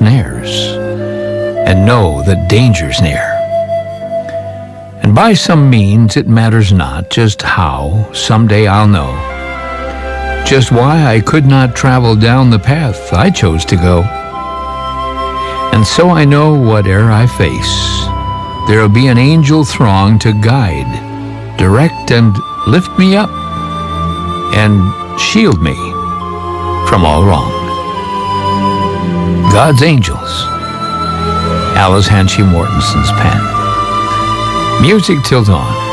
snares, and know that danger's near. And by some means it matters not just how, someday I'll know just why I could not travel down the path I chose to go. And so I know whate'er I face, there'll be an angel throng to guide, direct, and lift me up, and shield me from all wrong. God's Angels, Alice Hanshy Mortenson's pen. Music till dawn.